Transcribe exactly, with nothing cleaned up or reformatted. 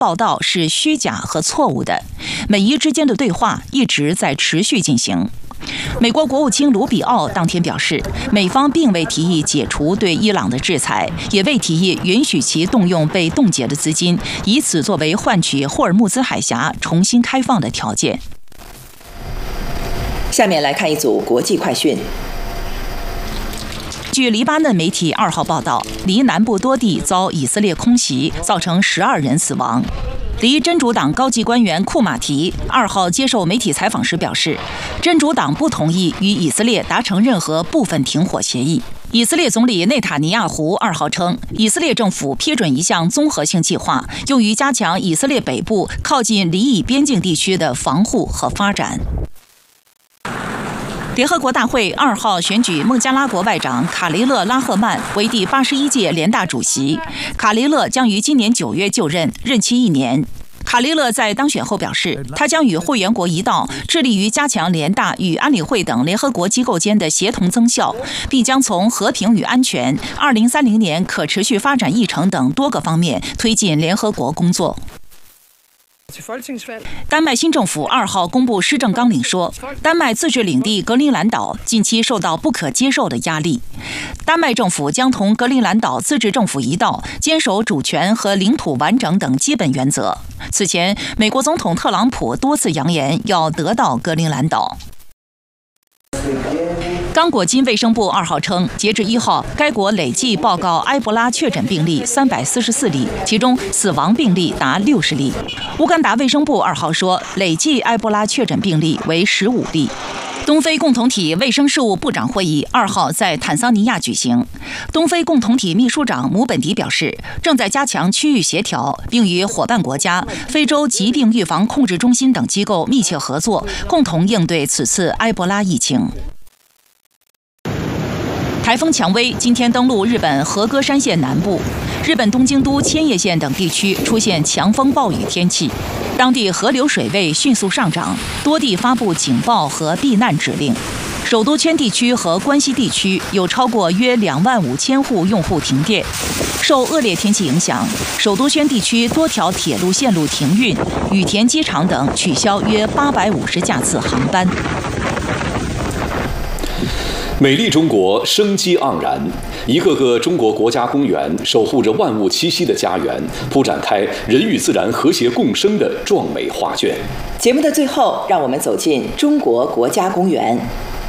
报道是虚假和错误的，美伊之间的对话一直在持续进行。美国国务卿卢比奥当天表示，美方并未提议解除对伊朗的制裁，也未提议允许其动用被冻结的资金，以此作为换取霍尔木兹海峡重新开放的条件。 下面来看一组国际快讯。 据黎巴嫩媒体二号报道，黎南部多地遭以色列空袭，造成十二人死亡。黎真主党高级官员库马提二号接受媒体采访时表示，真主党不同意与以色列达成任何部分停火协议。以色列总理内塔尼亚胡二号称，以色列政府批准一项综合性计划，用于加强以色列北部靠近黎以边境地区的防护和发展。联合国大会二号选举孟加拉国外长卡雷勒拉赫曼为第八十一届联大主席。卡雷勒将于今年九月就任，任期一年。卡雷勒在当选后表示，他将与会员国一道，致力于加强联大与安理会等联合国机构间的协同增效，并将从和平与安全、二零三零年可持续发展议程等多个方面推进联合国工作。丹麦新政府二号公布施政纲领说，丹麦自治领地格陵兰岛近期受到不可接受的压力。丹麦政府将同格陵兰岛自治政府一道，坚守主权和领土完整等基本原则。此前，美国总统特朗普多次扬言要得到格陵兰岛。刚果金卫生部二号称，截至一号，该国累计报告埃博拉确诊病例三百四十四例，其中死亡病例达六十例。乌干达卫生部二号说，累计埃博拉确诊病例为十五例。东非共同体卫生事务部长会议二号在坦桑尼亚举行。东非共同体秘书长姆本迪表示，正在加强区域协调，并与伙伴国家、非洲疾病预防控制中心等机构密切合作，共同应对此次埃博拉疫情。台风蔷薇今天登陆日本和歌山县南部，日本东京都千叶县等地区出现强风暴雨天气，当地河流水位迅速上涨，多地发布警报和避难指令。首都圈地区和关西地区有超过约两万五千户用户停电。受恶劣天气影响，首都圈地区多条铁路线路停运，羽田机场等取消约八百五十架次航班。 美丽中国生机盎然，一个个中国国家公园守护着万物栖息的家园，铺展开人与自然和谐共生的壮美画卷。 节目的最后，让我们走进中国国家公园。